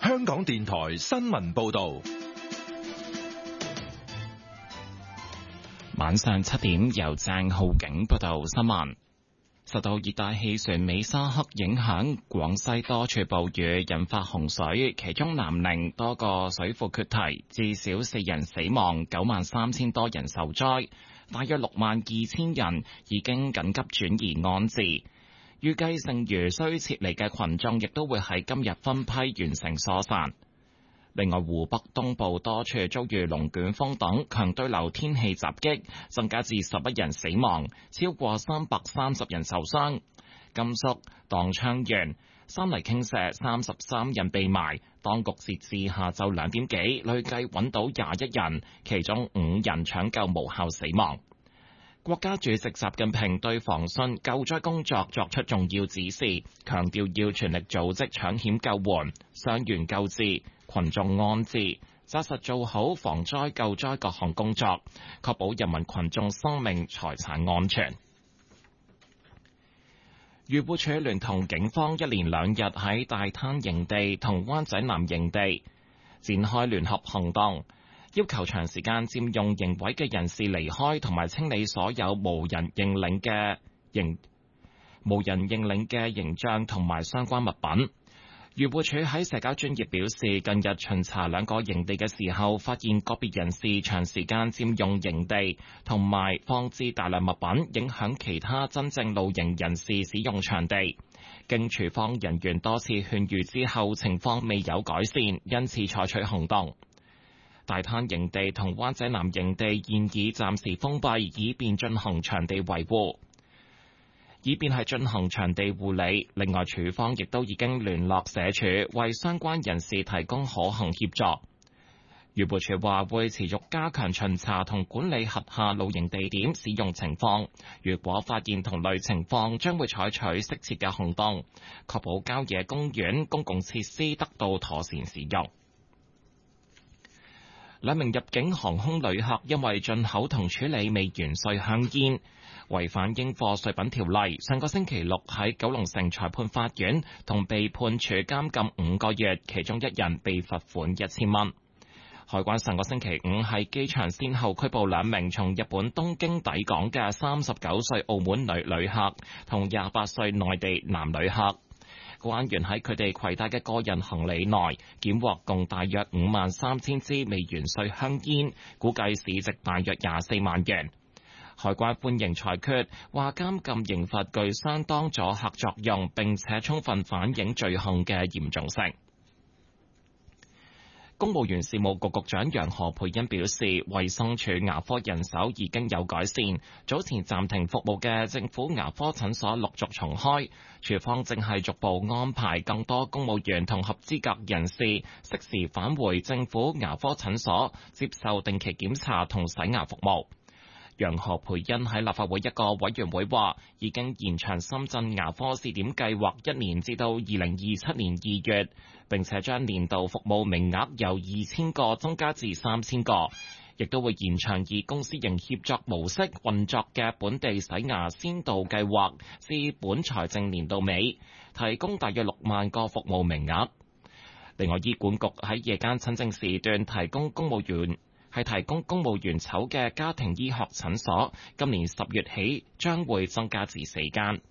香港電台新聞報道。 晚上7點，由鄭浩景報道新聞。受到熱帶氣旋美沙克影響，廣西多處暴雨引發洪水，其中南寧多個水庫決堤，至少4人死亡，93000多人受災，大約62000人已經緊急轉移安置。預計剩餘需撤離嘅群眾亦都會喺今日分批完成疏散。另外，湖北東部多處遭遇龍捲風等強對流天氣襲擊，增加至11人死亡，超過330人受傷。甘肅檔昌縣山泥傾瀉，33人被埋，當局截至下晝2點幾，累計揾到21人，其中5人搶救無效死亡。國家主席習近平對防汛救災工作作出重要指示，強調要全力組織搶險救援、傷員救治、群眾安置，紮實做好防災救災各項工作，確保人民群眾生命財產安全。漁護署聯同警方一連2日喺大灘營地同灣仔南營地展開聯合行動，要求長時間佔用營位嘅人士離開，同埋清理所有無人認領嘅營帳同埋相關物品。漁護署喺社交專頁表示，近日巡查2個營地嘅時候，發現個別人士長時間佔用營地，同埋放置大量物品，影響其他真正露營人士使用場地。經署方人員多次勸喻之後，情況未有改善，因此採取行動。大灘營地同灣仔南營地現已暫時封閉，以便進行場地維護。另外，署方亦都已經聯絡社署，為相關人士提供可行協助。漁護署話會持續加強巡查同管理轄下露營地點使用情況，如果發現同類情況，將會採取適切嘅行動，確保郊野公園公共設施得到妥善使用。2名入境航空旅客因為進口同處理未完稅香煙，違反應課稅品條例，上個星期六喺九龍城裁判法院同被判處監禁5個月，其中1人被罰款1000蚊。海關上個星期5喺機場先後拘捕2名從日本東京抵港嘅39歲澳門女旅客同28歲內地男旅客。關員喺佢哋攜帶嘅個人行李內檢獲共大約53000支未完稅香煙，估計市值大約24萬元。海關歡迎裁決，話監禁刑罰具相當阻嚇作用，並且充分反映罪行嘅嚴重性。公務員事務局局長楊何蓓茵表示，衛生署牙科人手已經有改善，早前暫停服務嘅政府牙科診所陸續重開，署方正係逐步安排更多公務員同合資格人士適時返回政府牙科診所接受定期檢查同洗牙服務。楊何蓓茵喺立法會一個委員會話，已經延長深圳牙科試點計劃1年至到2027年2月，並且將年度服務名額由2000個增加至3000個，亦都會延長以公私營協作模式運作嘅本地洗牙先導計劃至本財政年度尾，提供大約6萬個服務名額。另外，醫管局喺夜間診症時段提供公務員籌嘅家庭醫學診所，今年10月起將會增加至4間。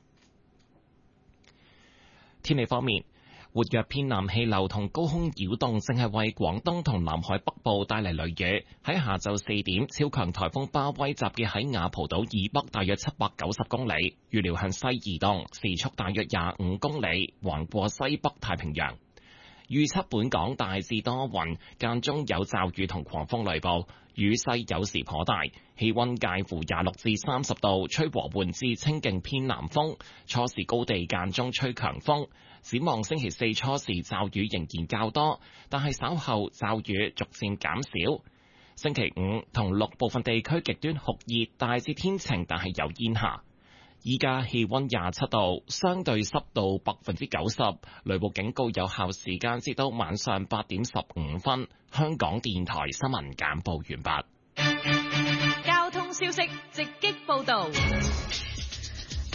天氣方面，活躍偏南氣流同高空擾動正係為廣東同南海北部帶嚟雷雨。喺下晝4點，超強颱風巴威集結喺雅蒲島以北大約790公里，預料向西移動，時速大約25公里，橫過西北太平洋。預測本港大致多雲，間中有驟雨同狂風雷暴，雨勢有時頗大，氣溫介乎26至30度，吹和緩至清勁偏南風，初時高地間中吹強風。展望星期4初時驟雨仍然較多，但係稍後驟雨逐漸減少。星期5同6部分地區極端酷熱，大致天晴，但係有煙霞。依家氣溫27度，相對濕度90%，雷暴警告有效時間至到晚上8點15分。香港電台新聞簡報完畢。 交通消息直擊報道。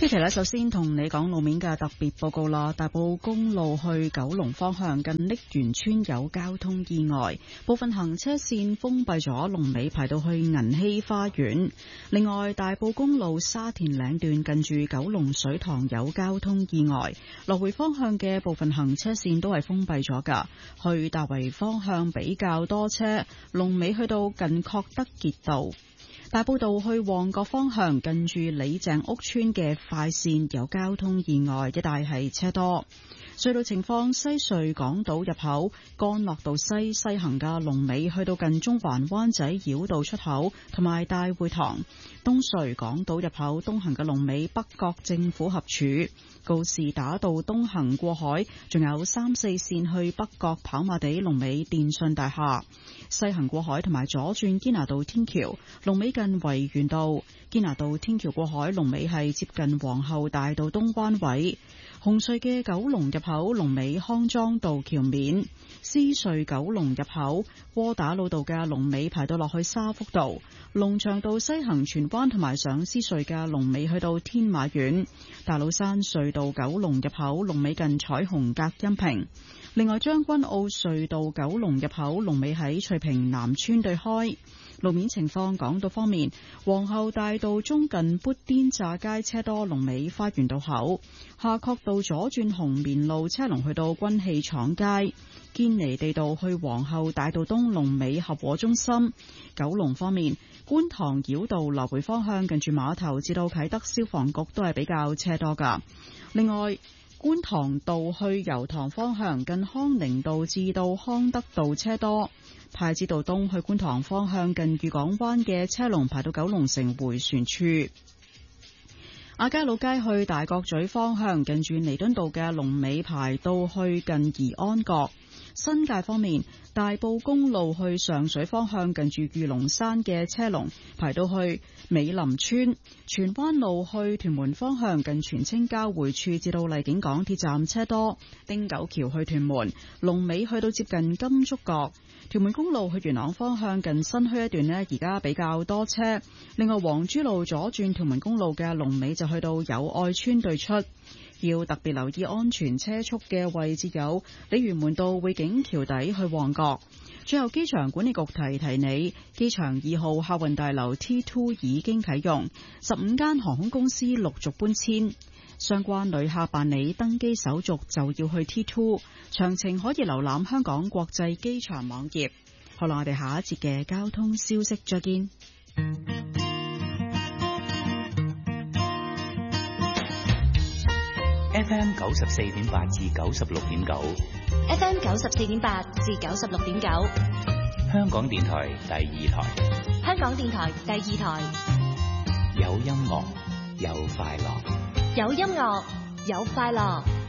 呢期首先同你講路面嘅特別報告啦。大埔公路去九龍方向近瀝源村有交通意外，部分行車線封閉咗，龍尾排到去銀禧花園。另外，大埔公路沙田嶺段近住九龍水塘有交通意外，來回方向嘅部分行車線都係封閉咗㗎。去大圍方向比較多車，龍尾去到近確德傑道。大埔道去旺角方向近住李鄭屋村嘅快線有交通意外，一帶係車多。隧道情況：西隧港島入口干諾道西行嘅龍尾去到近中環灣仔繞道出口同埋大會堂；東隧港島入口東行嘅龍尾北角政府合署；告士打道東行過海，仲有3、4線去北角跑馬地龍尾電訊大廈；西行過海同埋左轉堅拿道天橋龍尾近維園道；堅拿道天橋過海龍尾係接近皇后大道東彎位。紅隧嘅九龍入口龍尾康莊道橋面，獅隧九龍入口窩打老道嘅龍尾排到落去沙福道，龍翔道西行荃灣同埋上獅隧嘅龍尾去到天馬苑，大老山隧道九龍入口龍尾近彩虹隔音屏。另外，將軍澳隧道九龍入口龍尾喺翠屏南村對開。路面情況，港島方面，皇后大道中近砵甸乍街車多，龍尾花園道口；夏慤道左轉紅棉路車龍去到軍器廠街；堅尼地道去皇后大道東龍尾合和中心。九龍方面，觀塘繞道來回方向近住碼頭至到啟德消防局都係比較車多㗎。另外，觀塘道去油塘方向近康寧道至到康德道車多。太子道東去觀塘方向近裕港灣嘅車龍排到九龍城迴旋處。亞皆老街去大角咀方向近住彌敦道嘅龍尾排到去近宜安閣。新界方面，大埔公路去上水方向近住御龍山嘅車龍排到去美林村。荃灣路去屯門方向近荃青交匯處至到麗景港鐵站車多。汀九橋去屯門龍尾去到接近金竹角。屯門公路去元朗方向近新墟一段呢，而家比較多車。另外，黃珠路左轉屯門公路嘅龍尾就去到友愛村對出。要特別留意安全車速嘅位置有鯉魚門道匯景橋底去旺角。最後，機場管理局提提你，機場2號客運大樓 T2 已經啟用，15間航空公司陸續搬遷。相關旅客辦理登機手續就要去 T2， 詳情可以瀏覽香港國際機場網頁。好啦，我哋下一節嘅交通消息再見。 FM 94.8至96.9 ，FM 94.8至96.9， 香港電台第2台， 香港電台第2台， 有音樂有快樂， 有音樂有快樂。